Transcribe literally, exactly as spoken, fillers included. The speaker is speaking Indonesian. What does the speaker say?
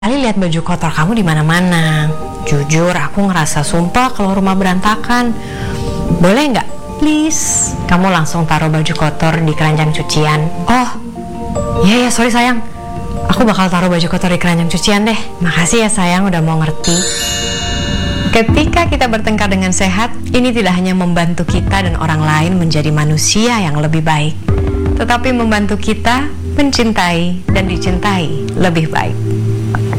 Kali lihat baju kotor kamu di mana-mana. Jujur, aku ngerasa sumpah kalau rumah berantakan. Boleh nggak? Please, kamu langsung taruh baju kotor di keranjang cucian. Oh, iya ya, sorry sayang. Aku bakal taruh baju kotor di keranjang cucian deh. Makasih ya sayang, udah mau ngerti. Ketika kita bertengkar dengan sehat, ini tidak hanya membantu kita dan orang lain menjadi manusia yang lebih baik, tetapi membantu kita mencintai dan dicintai lebih baik.